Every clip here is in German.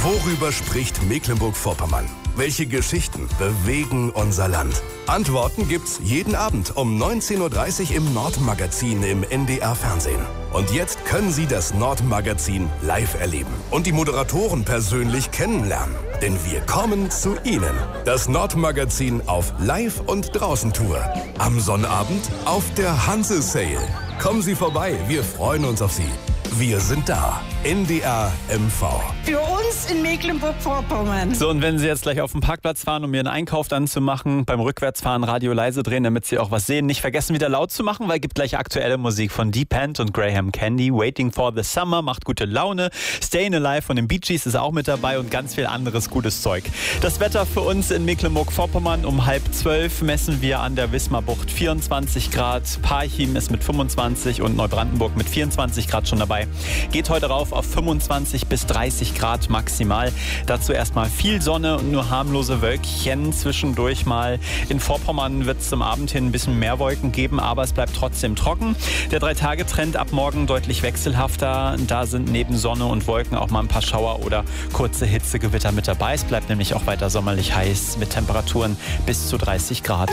Worüber spricht Mecklenburg-Vorpommern? Welche Geschichten bewegen unser Land? Antworten gibt's jeden Abend um 19.30 Uhr im Nordmagazin im NDR Fernsehen. Und jetzt können Sie das Nordmagazin live erleben und die Moderatoren persönlich kennenlernen. Denn wir kommen zu Ihnen. Das Nordmagazin auf Live- und Draußen-Tour. Am Sonnabend auf der Hanse Sale. Kommen Sie vorbei, wir freuen uns auf Sie. Wir sind da. NDR MV. Für uns in Mecklenburg-Vorpommern. So, und wenn Sie jetzt gleich auf den Parkplatz fahren, um Ihren Einkauf dann zu machen, beim Rückwärtsfahren Radio leise drehen, damit Sie auch was sehen. Nicht vergessen, wieder laut zu machen, weil es gibt gleich aktuelle Musik von Deep End und Graham Candy. Waiting for the Summer macht gute Laune. Staying Alive von den Bee Gees ist auch mit dabei und ganz viel anderes gutes Zeug. Das Wetter für uns in Mecklenburg-Vorpommern: um 11:30 messen wir an der Wismarbucht 24 Grad. Parchim ist mit 25 und Neubrandenburg mit 24 Grad schon dabei. Geht heute rauf auf 25 bis 30 Grad maximal. Dazu erstmal viel Sonne und nur harmlose Wölkchen zwischendurch mal. In Vorpommern wird es zum Abend hin ein bisschen mehr Wolken geben, aber es bleibt trotzdem trocken. Der 3-Tage-Trend ab morgen deutlich wechselhafter. Da sind neben Sonne und Wolken auch mal ein paar Schauer oder kurze Hitzegewitter mit dabei. Es bleibt nämlich auch weiter sommerlich heiß mit Temperaturen bis zu 30 Grad.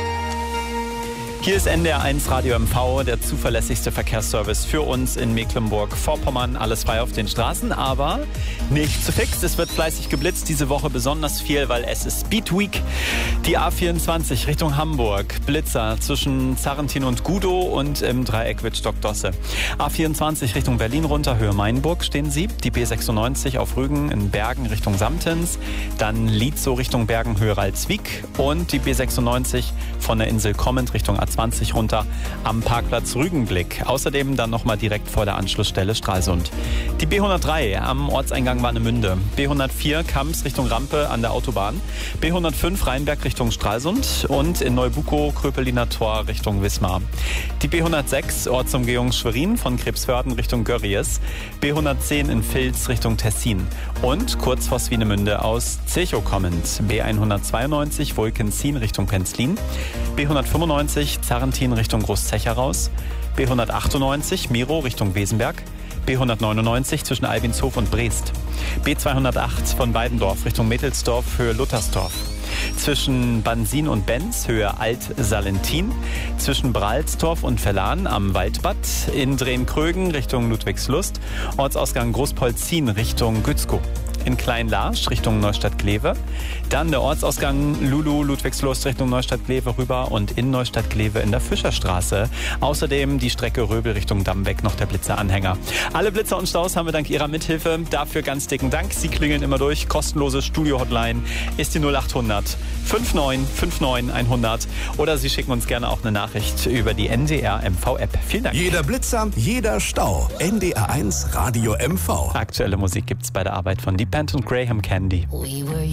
Hier ist NDR 1 Radio MV, der zuverlässigste Verkehrsservice für uns in Mecklenburg-Vorpommern. Alles frei auf den Straßen, aber nicht zu fix. Es wird fleißig geblitzt, diese Woche besonders viel, weil es ist Speed Week. Die A24 Richtung Hamburg, Blitzer zwischen Zarrentin und Gudow und im Dreieck Wittstock-Dosse. A24 Richtung Berlin runter, Höhe Mainburg stehen Sie. Die B96 auf Rügen in Bergen Richtung Samtens. Dann Lietzow Richtung Bergen, Höhe Ralswiek. Und die B96 von der Insel kommend Richtung A20 runter am Parkplatz Rügenblick. Außerdem dann nochmal direkt vor der Anschlussstelle Stralsund. Die B103 am Ortseingang Warnemünde. B104 Kamps Richtung Rampe an der Autobahn. B105 Rheinberg Richtung Stralsund und in Neubukow Kröpeliner Tor Richtung Wismar. Die B106 Ortsumgehung Schwerin von Krebswörden Richtung Görries. B110 in Vils Richtung Tessin. Und kurz vor Swinemünde aus Zirchow kommend. B192 Wolkenzien Richtung Penzlin. B195 Zarrentin Richtung Großzecher raus. B198 Miro Richtung Wesenberg. B199 zwischen Albinshof und Brest. B208 von Weidendorf Richtung Mittelsdorf, Höhe Luttersdorf. Zwischen Bansin und Benz, Höhe Alt-Salentin. Zwischen Bralsdorf und Verlan am Waldbad. In Drehn-Krögen Richtung Ludwigslust. Ortsausgang Großpolzin Richtung Gützkow. In Klein-Larsch Richtung Neustadt-Glewe. Dann der Ortsausgang Lulu-Ludwigslust Richtung Neustadt-Glewe rüber und in Neustadt-Glewe in der Fischerstraße. Außerdem die Strecke Röbel Richtung Dammbeck, noch der Blitzeranhänger. Alle Blitzer und Staus haben wir dank Ihrer Mithilfe. Dafür ganz dicken Dank. Sie klingeln immer durch. Kostenlose Studio-Hotline ist die 0800 5959 100. Oder Sie schicken uns gerne auch eine Nachricht über die NDR MV-App. Vielen Dank. Jeder Blitzer, jeder Stau. NDR 1 Radio MV. Aktuelle Musik gibt's bei der Arbeit von Deep End und Graham Candy.